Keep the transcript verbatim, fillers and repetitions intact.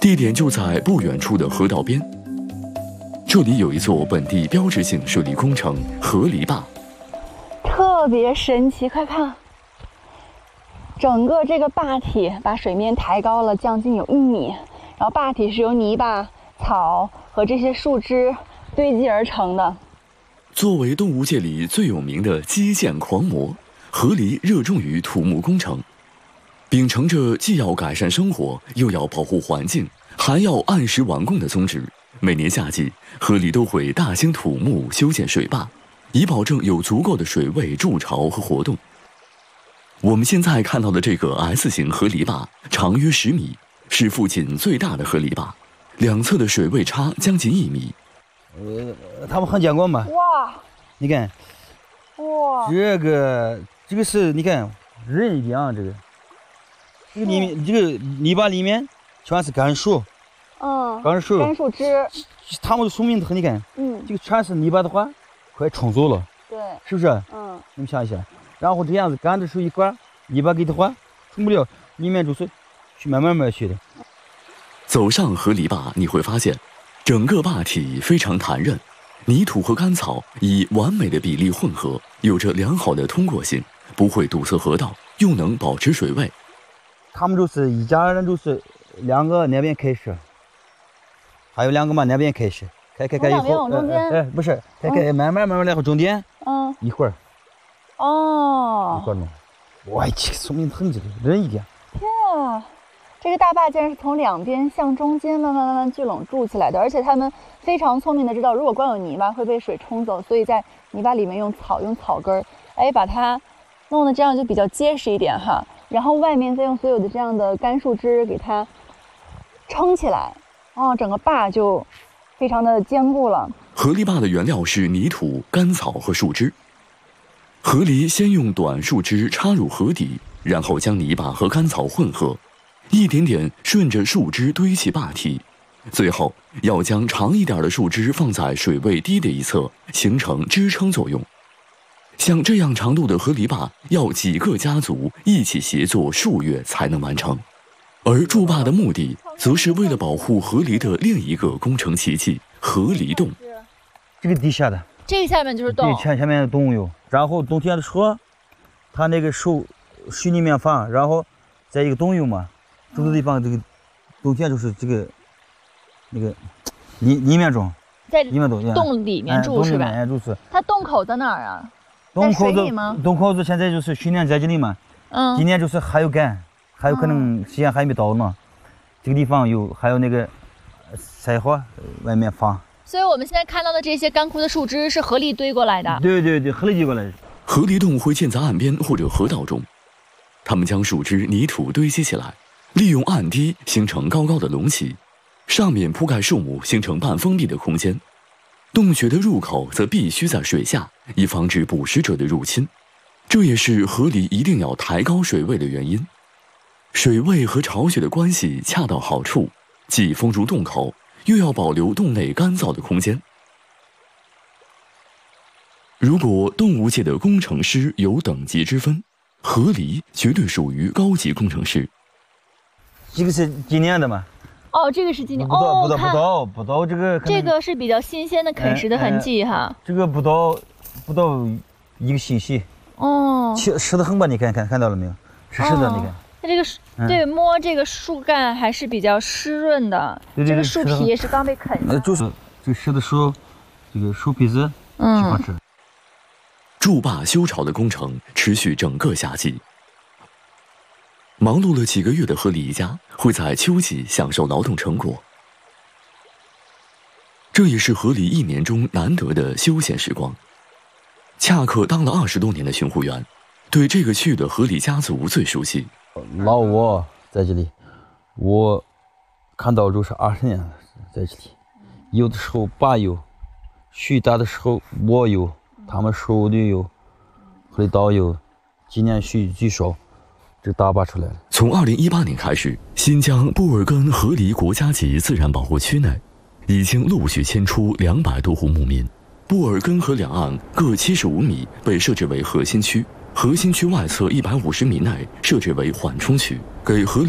地点就在不远处的河道边。这里有一座本地标志性水利工程——河堤坝， 特别神奇。快看，整个这个坝体把水面抬高了将近有一米，然后坝体是由泥巴、草和这些树枝堆积而成的。 作为动物界里最有名的基建狂魔，河狸热衷于土木工程，秉承着既要改善生活，又要保护环境，还要按时完工的宗旨。每年夏季，河狸都会大兴土木修建水坝，以保证有足够的水位筑巢和活动。我们现在看到的这个 S 型河狸坝长约十米，是附近最大的河狸坝，两侧的水位差将近一米。 呃，他们很见过吗？ 哇， 你看， 哇， 这个这个是你看人一样，这个这个里面这个泥巴里面全是干树， 嗯， 干树干树枝， 他们的寿命很，你看， 嗯， 这个全是泥巴的话，快冲走了， 对， 是不是？ 嗯， 你们想一想，然后这样子干的树一块，泥巴给的话，冲不了，里面就是去慢慢慢去的。 走上河狸坝，你会发现，整个坝体非常弹韧，泥土和干草以完美的比例混合，有着良好的通过性，不会堵塞河道，又能保持水位。 他们就是一家人，就是两个那边开始，还有两个嘛那边开始，开开开以后， 中间， 哎，不是，开开慢慢慢慢然后中间， 嗯， 一会儿， 哦， 一会儿弄，哇，这个说明很这个人一点。 天啊！这个大坝竟然是从两边向中间慢慢慢慢聚拢筑起来的，而且他们非常聪明的知道，如果光有泥巴会被水冲走，所以在泥巴里面用草、用草根儿，哎，把它弄得这样就比较结实一点哈。然后外面再用所有的这样的干树枝给它撑起来，哦，整个坝就非常的坚固了。 河狸坝的原料是泥土、干草和树枝。河狸先用短树枝插入河底，然后将泥巴和干草混合，一点点顺着树枝堆砌坝体，最后要将长一点的树枝放在水位低的一侧，形成支撑作用。像这样长度的河狸坝，要几个家族一起协作数月才能完成。而筑坝的目的，则是为了保护河狸的另一个工程奇迹——河狸洞。 这个底下的， 这个下面就是洞， 对，前前面的洞有，然后冬天的时候，它那个树水里面放，然后在一个洞有嘛，住的地方这个冬天就是这个那个里里面种， 在里面种洞里面住是吧？ 哎，住是。 它洞口在哪儿啊？ 洞口子吗？ 洞口子现在就是去年在这里嘛， 嗯， 今年就是还有干，还有可能时间还没到呢。这个地方有还有那个菜花外面放。 所以我们现在看到的这些干枯的树枝是河狸堆过来的。 对对对，河狸堆过来的。 河狸洞会建在岸边或者河道中，他们将树枝、泥土堆积起来，利用岸堤形成高高的隆起，上面铺盖树木，形成半封闭的空间。洞穴的入口则必须在水下，以防止捕食者的入侵。这也是河狸一定要抬高水位的原因。水位和巢穴的关系恰到好处，既封住洞口，又要保留洞内干燥的空间。如果动物界的工程师有等级之分，河狸绝对属于高级工程师。 这个是今年的嘛？ 哦，这个是今年不到哦， 不到不到不到这个这个是比较新鲜的啃食的痕迹哈。 这个不到不到一个星期。 哦， 湿湿的很吧？你看看看到了没有？湿湿的，你看。 它这个对摸这个树干还是比较湿润的，这个树皮也是刚被啃的。 就是这个湿的树，这个树皮子喜欢吃。 筑坝修巢的工程持续整个夏季。忙碌了几个月的河狸一家会在秋季享受劳动成果，这也是河狸一年中难得的休闲时光。恰克当了二十多年的巡护员，对这个区域的河狸家族最熟悉。 老我在这里，我看到就是二十年了，在这里。有的时候爸有，许大的时候我有，他们手里有，河狸岛有，今年许最少。这大坝出来了。 从二零一八年开始，新疆布尔根河狸国家级自然保护区内，已经陆续迁出两百多户牧民。布尔根河两岸各七十五米被设置为核心区，核心区外侧一百五十米内设置为缓冲区，给河狸